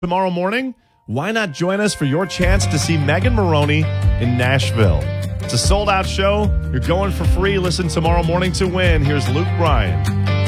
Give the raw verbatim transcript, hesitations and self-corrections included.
tomorrow morning, why not join us for your chance to see Megan Moroney in Nashville? It's a sold-out show. You're going for free. Listen tomorrow morning to win. Here's Luke Bryan.